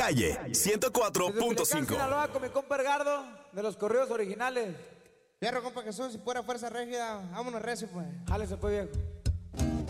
calle 104.5. Sinaloa con mi compa Edgardo de los corridos originales. Fierro, compa Jesús, si fuera fuerza rígida, vámonos recio, pues. Jálese pues, viejo.